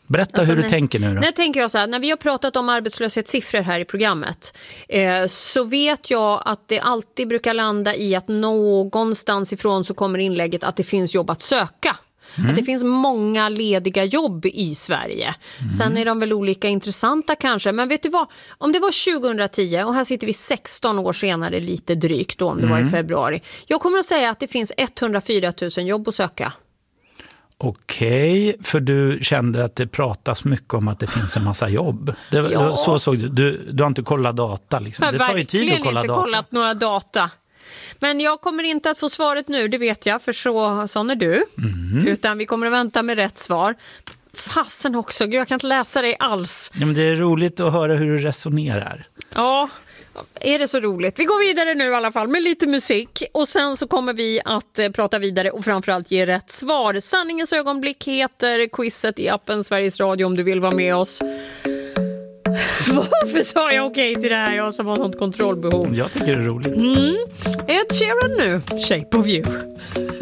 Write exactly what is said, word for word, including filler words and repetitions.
Berätta alltså, hur du när, tänker nu då. När tänker jag så här, när vi har pratat om arbetslöshetssiffror här i programmet eh, så vet jag att det alltid brukar landa i att någonstans ifrån så kommer inlägget att det finns jobb att söka. Mm. Att det finns många lediga jobb i Sverige. Mm. Sen är de väl olika intressanta kanske. Men vet du vad? Om det var tjugohundratio och här sitter vi sexton år senare lite drygt då, om det mm. var i februari. Jag kommer att säga att det finns etthundrafyra tusen jobb att söka. Okej, för du kände att det pratas mycket om att det finns en massa jobb. Det, ja. Så såg du. du. Du har inte kollat data liksom. Det tar ju tid att kolla inte data. kollat några data. Men jag kommer inte att få svaret nu, det vet jag, för så sån är du. Mm. Utan vi kommer att vänta med rätt svar. Fasen också, jag kan inte läsa dig alls. Ja, men det är roligt att höra hur du resonerar. Ja, är det så roligt? Vi går vidare nu i alla fall med lite musik. Och sen så kommer vi att eh, prata vidare och framförallt ge rätt svar. Sanningens ögonblick heter quizet i appen Sveriges Radio om du vill vara med oss. Varför sa jag okej till det här? Jag som har sånt kontrollbehov. Jag tycker det är roligt. Mm. Ed Sheeran nu, Shape of You.